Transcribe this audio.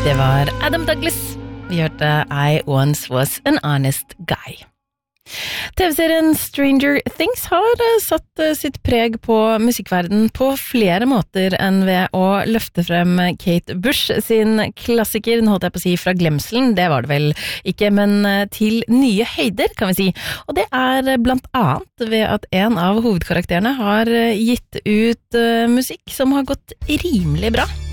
Det var Adam Douglas. Vi hørte I Once Was an Honest Guy. TV-serien Stranger Things har satt sitt preg på musikkverden på flere måter enn ved å løfte frem Kate Bush sin klassiker, nå holdt jeg på å si fra glemselen, det var det vel ikke, men til nye høyder, kan vi si. Og det er blant annet ved at en av hovedkarakterene har gitt ut musikk som har gått rimelig bra.